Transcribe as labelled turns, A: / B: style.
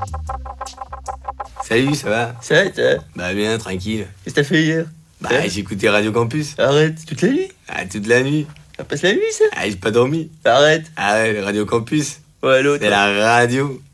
A: Salut, ça va?
B: Ça va, toi?
A: Bah bien, tranquille.
B: Qu'est-ce que t'as fait hier?
A: Bah j'ai écouté Radio Campus.
B: Arrête, toute la nuit?
A: Ah, toute la nuit.
B: Ça passe la nuit, ça?
A: Ah, j'ai pas dormi.
B: Arrête.
A: Ah ouais, le Radio Campus.
B: Ouais, l'autre.
A: C'est la radio.